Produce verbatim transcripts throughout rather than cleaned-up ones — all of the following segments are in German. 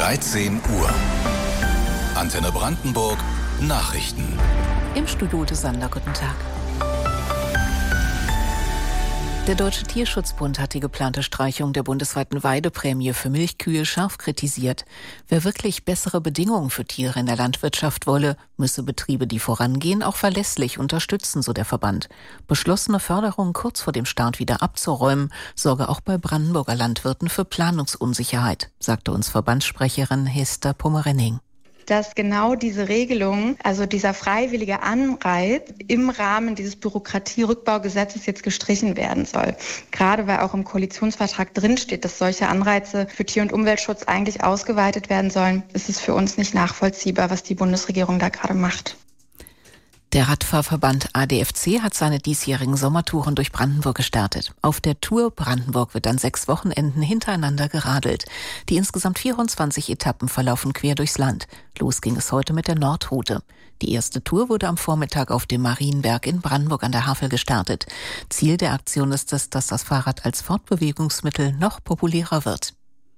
dreizehn Uhr. Antenne Brandenburg Nachrichten. Im Studio des Sander, guten Tag. Der Deutsche Tierschutzbund hat die geplante Streichung der bundesweiten Weideprämie für Milchkühe scharf kritisiert. Wer wirklich bessere Bedingungen für Tiere in der Landwirtschaft wolle, müsse Betriebe, die vorangehen, auch verlässlich unterstützen, so der Verband. Beschlossene Förderungen kurz vor dem Start wieder abzuräumen, sorge auch bei Brandenburger Landwirten für Planungsunsicherheit, sagte uns Verbandssprecherin Hester Pomerenning. Dass genau diese Regelung, also dieser freiwillige Anreiz im Rahmen dieses Bürokratierückbaugesetzes jetzt gestrichen werden soll. Gerade weil auch im Koalitionsvertrag drinsteht, dass solche Anreize für Tier- und Umweltschutz eigentlich ausgeweitet werden sollen, ist es für uns nicht nachvollziehbar, was die Bundesregierung da gerade macht. Der Radfahrverband A D F C hat seine diesjährigen Sommertouren durch Brandenburg gestartet. Auf der Tour Brandenburg wird an sechs Wochenenden hintereinander geradelt. Die insgesamt vierundzwanzig Etappen verlaufen quer durchs Land. Los ging es heute mit der Nordroute. Die erste Tour wurde am Vormittag auf dem Marienberg in Brandenburg an der Havel gestartet. Ziel der Aktion ist es, dass das Fahrrad als Fortbewegungsmittel noch populärer wird.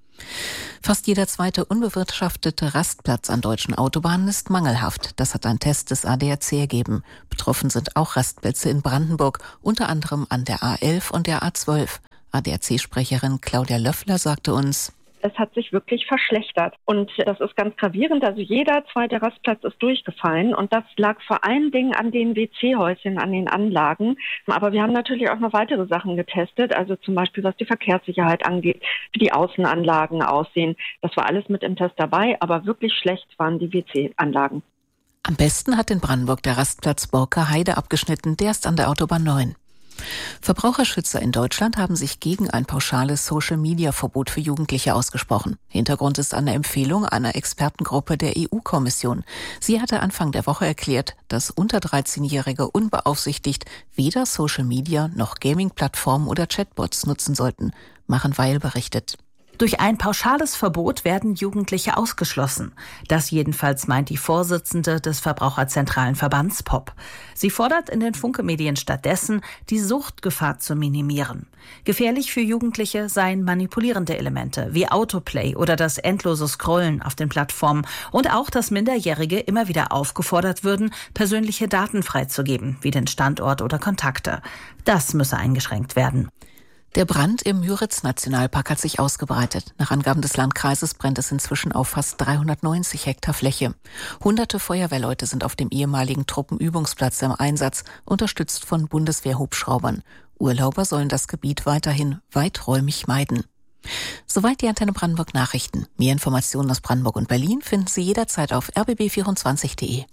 Fast jeder zweite unbewirtschaftete Rastplatz an deutschen Autobahnen ist mangelhaft. Das hat ein Test des A D A C ergeben. Betroffen sind auch Rastplätze in Brandenburg, unter anderem an der A elf und der A zwölf. A D A C-Sprecherin Claudia Löffler sagte uns: Es hat sich wirklich verschlechtert und das ist ganz gravierend. Also jeder zweite Rastplatz ist durchgefallen und das lag vor allen Dingen an den W C-Häuschen, an den Anlagen. Aber wir haben natürlich auch noch weitere Sachen getestet, also zum Beispiel was die Verkehrssicherheit angeht, wie die Außenanlagen aussehen. Das war alles mit im Test dabei, aber wirklich schlecht waren die W C-Anlagen. Am besten hat in Brandenburg der Rastplatz Borker Heide abgeschnitten, der ist an der Autobahn neun. Verbraucherschützer in Deutschland haben sich gegen ein pauschales Social-Media-Verbot für Jugendliche ausgesprochen. Hintergrund ist eine Empfehlung einer Expertengruppe der E U-Kommission. Sie hatte Anfang der Woche erklärt, dass unter dreizehnjährige unbeaufsichtigt weder Social-Media noch Gaming-Plattformen oder Chatbots nutzen sollten. Maren Weil berichtet. Durch ein pauschales Verbot werden Jugendliche ausgeschlossen. Das jedenfalls meint die Vorsitzende des Verbraucherzentralen Verbands P O P. Sie fordert in den Funke-Medien stattdessen, die Suchtgefahr zu minimieren. Gefährlich für Jugendliche seien manipulierende Elemente wie Autoplay oder das endlose Scrollen auf den Plattformen und auch, dass Minderjährige immer wieder aufgefordert würden, persönliche Daten freizugeben, wie den Standort oder Kontakte. Das müsse eingeschränkt werden. Der Brand im Müritz-Nationalpark hat sich ausgebreitet. Nach Angaben des Landkreises brennt es inzwischen auf fast dreihundertneunzig Hektar Fläche. Hunderte Feuerwehrleute sind auf dem ehemaligen Truppenübungsplatz im Einsatz, unterstützt von Bundeswehr-Hubschraubern. Urlauber sollen das Gebiet weiterhin weiträumig meiden. Soweit die Antenne Brandenburg Nachrichten. Mehr Informationen aus Brandenburg und Berlin finden Sie jederzeit auf r b b vierundzwanzig punkt de.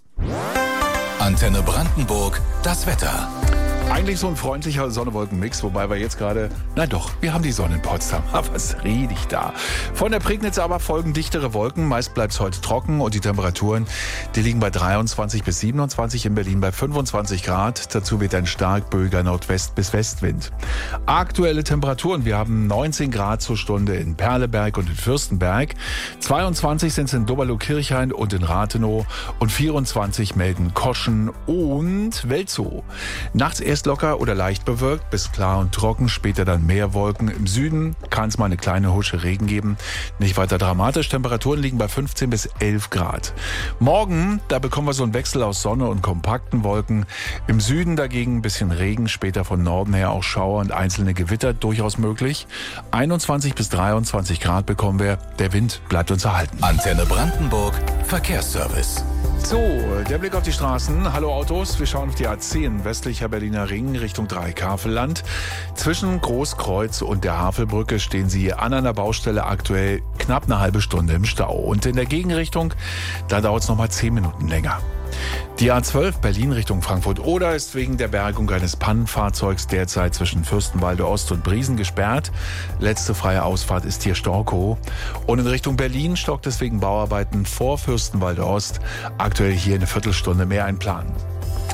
Antenne Brandenburg, das Wetter. Eigentlich so ein freundlicher Sonne-Wolken-Mix, wobei wir jetzt gerade, nein doch, wir haben die Sonne in Potsdam. Aber was rede ich da? Von der Prignitz aber folgen dichtere Wolken. Meist bleibt es heute trocken und die Temperaturen, die liegen bei dreiundzwanzig bis siebenundzwanzig, in Berlin bei fünfundzwanzig Grad. Dazu weht ein stark böiger Nordwest- bis Westwind. Aktuelle Temperaturen, wir haben neunzehn Grad zur Stunde in Perleberg und in Fürstenberg. zweiundzwanzig sind es in Doberlo-Kirchhain und in Rathenow und vierundzwanzig melden Koschen und Welzow. Nachts erst locker oder leicht bewölkt, bis klar und trocken, später dann mehr Wolken. Im Süden kann es mal eine kleine Husche Regen geben. Nicht weiter dramatisch, Temperaturen liegen bei fünfzehn bis elf Grad. Morgen, da bekommen wir so einen Wechsel aus Sonne und kompakten Wolken. Im Süden dagegen ein bisschen Regen, später von Norden her auch Schauer und einzelne Gewitter durchaus möglich. einundzwanzig bis dreiundzwanzig Grad bekommen wir, der Wind bleibt uns erhalten. Antenne Brandenburg, Verkehrsservice. So, der Blick auf die Straßen. Hallo Autos, wir schauen auf die A zehn, westlicher Berliner Ring, Richtung Dreieck-Havelland. Zwischen Großkreuz und der Havelbrücke stehen Sie an einer Baustelle aktuell knapp eine halbe Stunde im Stau. Und in der Gegenrichtung, da dauert es nochmal zehn Minuten länger. Die A zwölf Berlin Richtung Frankfurt-Oder ist wegen der Bergung eines Pannenfahrzeugs derzeit zwischen Fürstenwalde Ost und Briesen gesperrt. Letzte freie Ausfahrt ist hier Storkow. Und in Richtung Berlin stockt es wegen Bauarbeiten vor Fürstenwalde Ost. Aktuell hier eine Viertelstunde mehr einplanen.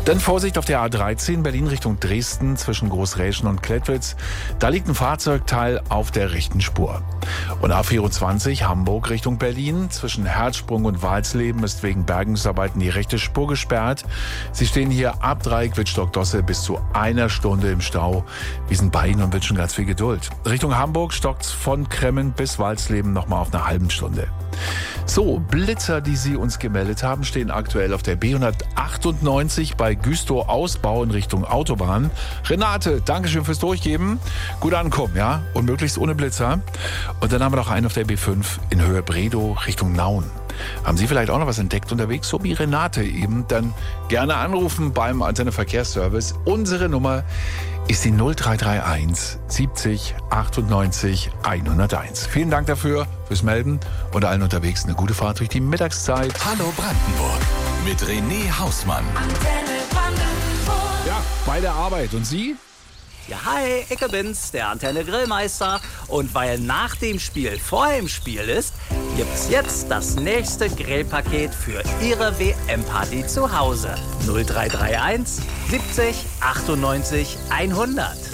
Dann Vorsicht auf der A dreizehn, Berlin Richtung Dresden zwischen Großräschen und Klettwitz. Da liegt ein Fahrzeugteil auf der rechten Spur. Und A vierundzwanzig, Hamburg Richtung Berlin zwischen Herzsprung und Walsleben ist wegen Bergungsarbeiten die rechte Spur gesperrt. Sie stehen hier ab Dreieck Wittstock-Dosse bis zu einer Stunde im Stau. Wir sind bei Ihnen und wünschen ganz viel Geduld. Richtung Hamburg stockt's von Kremmen bis Walsleben nochmal auf eine halbe Stunde. So, Blitzer, die Sie uns gemeldet haben, stehen aktuell auf der B hundertachtundneunzig bei Güstrow Ausbau in Richtung Autobahn. Renate, Dankeschön fürs Durchgeben. Gut ankommen, ja? Und möglichst ohne Blitzer. Und dann haben wir noch einen auf der B fünf in Höhe Bredow Richtung Nauen. Haben Sie vielleicht auch noch was entdeckt unterwegs, so wie Renate eben? Dann gerne anrufen beim Antenne Verkehrsservice. Unsere Nummer ist die null drei drei eins siebzig achtundneunzig hunderteins. Vielen Dank dafür, fürs Melden und allen unterwegs eine gute Fahrt durch die Mittagszeit. Hallo Brandenburg mit René Hausmann. Antenne Brandenburg. Ja, bei der Arbeit. Und Sie? Ja, hi, ich bin's, der Antenne Grillmeister. Und weil nach dem Spiel vor dem Spiel ist, gibt's jetzt das nächste Grillpaket für Ihre W M-Party zu Hause. null drei drei eins siebzig achtundneunzig hundert.